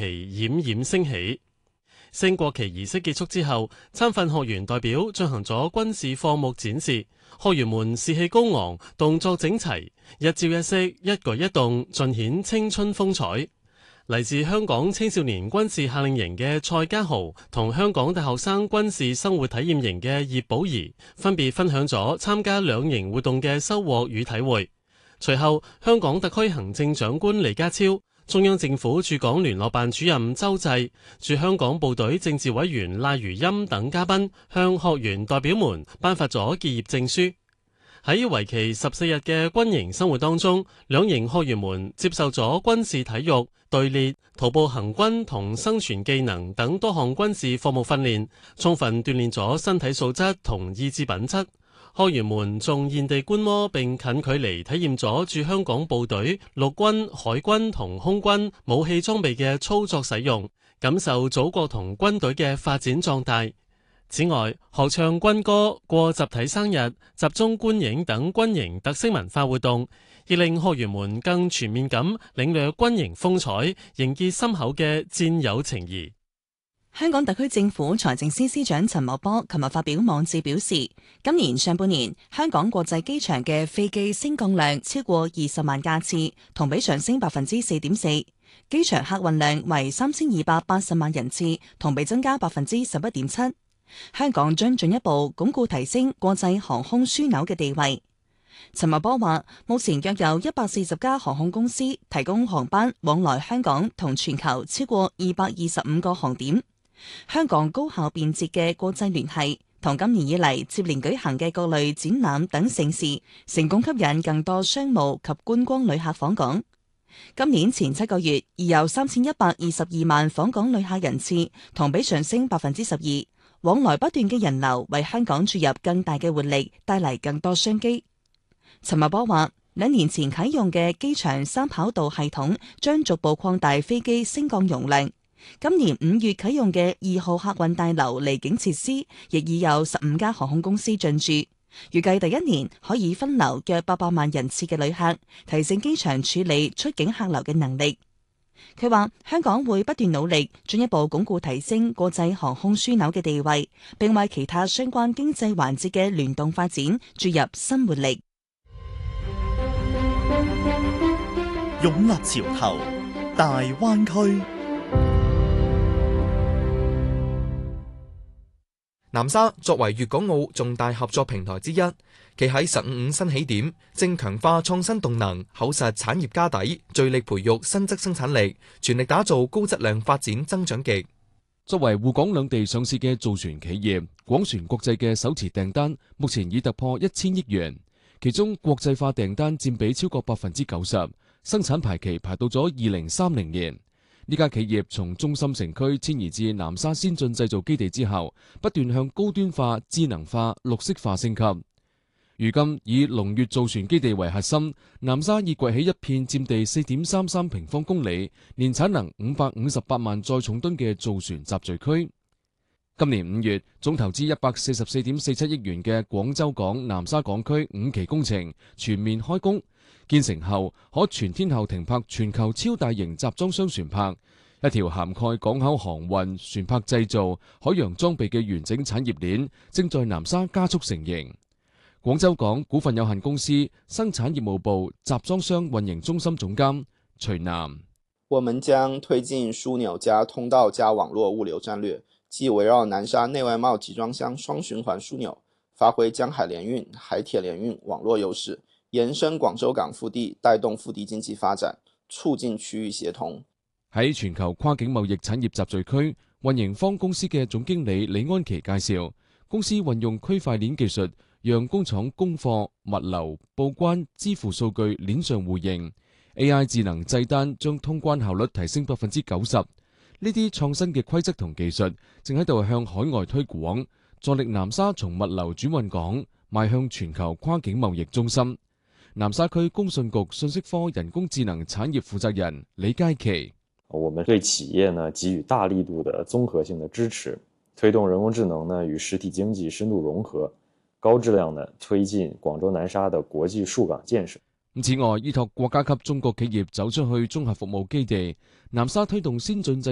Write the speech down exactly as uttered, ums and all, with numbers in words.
旗冉冉升起。升國旗儀式結束之後，參訓學員代表進行咗軍事課目展示，學員們士氣高昂，動作整齊，一招一式，一舉一動盡顯青春風采。嚟自香港青少年軍事夏令營嘅蔡家豪同香港大學生軍事生活體驗營嘅葉寶儀分別分享咗參加兩營活動嘅收穫與體會。隨後，香港特區行政長官李家超、中央政府駐港聯絡辦主任周濟、駐香港部隊政治委員賴如欽等嘉賓向學員代表們頒發咗結業證書。喺為期十四日嘅軍營生活當中，兩營學員們接受咗軍事體育、隊列、徒步行軍同生存技能等多項軍事課目訓練，充分鍛煉咗身體素質同意志品質。學員們仲現地觀摩並近距離體驗咗駐香港部隊、陸軍、海軍同空軍武器裝備嘅操作使用，感受祖國同軍隊嘅發展壯大。此外，學唱軍歌、過集體生日、集中觀影等軍營特色文化活動，亦令學員們更全面咁領略軍營風采，凝結深厚嘅戰友情誼。 香港特區政府財政司司長陳茂波琴日發表網誌表示，今年上半年香港國際機場嘅飛機升降量超過二十萬架次，同比上升百分之四點四；機場客運量為三千二百八十萬人次，同比增加百分之十一點七。香港將進一步鞏固提升國際航空樞紐嘅地位。陳茂波話，目前約有一百四十家航空公司提供航班往來香港同全球超過二百二十五個航點。香港高效便捷嘅國際聯繫，同今年以嚟接連舉行嘅各類展覽等盛事，成功吸引更多商務及觀光旅客訪港。今年前七個月已有三千一百二十二萬訪港旅客人次，同比上升百分之十二。往來不斷嘅人流為香港注入更大嘅活力，帶嚟更多商機。陳茂波話，兩年前啟用嘅機場三跑道系統將逐步擴大飛機升降容量。今年五月啟用嘅二號客運大樓離境設施，亦已有十五家航空公司進駐，預計第一年可以分流約八百萬人次嘅旅客，提升機場處理出境客流嘅能力。佢話香港會不斷努力，進一步鞏固提升國際航空樞紐嘅地位，並為其他相關經濟環節嘅聯動發展注入新活力。 湧立潮頭，大灣區。 南沙作為粵港澳重大合作平台之一，企喺十五五新起點，正強化創新動能，厚實產業家底，聚力培育新質生產力，全力打造高質量發展增長極。 作為滬港兩地上市嘅造船企業，廣船國際嘅首次訂單目前已突破一千億元，其中國際化訂單佔比超過百分之九十，生產排期排到咗二零三零年。呢家企業從中心城區遷移至南沙先進製造基地之後，不斷向高端化、智能化、綠色化升級。如今以龍悅造船基地為核心，南沙已崛起一片佔地四點三三平方公里、年產能五百五十八萬載重噸嘅造船集聚區。今年五月，總投資一百四十四點四七億元嘅廣州港南沙港區五期工程全面開工。建成後，可全天候停泊全球超大型集裝箱船舶，一條涵蓋港口航運、船舶製造、海洋裝備嘅完整產業鏈正在南沙加速成型。廣州港股份有限公司生產業務部集裝箱運營中心總監徐南： 我們將推進樞紐加通道加網絡物流戰略，即圍繞南沙內外貿集裝箱雙循環樞紐，發揮江海聯運、海鐵聯運網絡優勢，延伸廣州港腹地，帶動腹地經濟發展，促進區域協同。 喺全球跨境貿易產業集聚區，運營方公司嘅總經理李安琪介紹，公司運用區塊鏈技術，讓工廠供貨、物流、報關、支付數據鏈上互認 ，A I 智能製單將通關效率提升百分之九十。呢啲創新嘅規則同技術，正喺度向海外推廣，助力南沙從物流轉運港，邁向全球跨境貿易中心。南沙區工信局信息科人工智能產業負責人李佳琪： 我們對企業呢給予大力度的綜合性的支持，推動人工智能呢與實體經濟深度融合，高質量的推進廣州南沙的國際數港建設。 此外，依託國家級中國企業走出去綜合服務基地，南沙推動先進製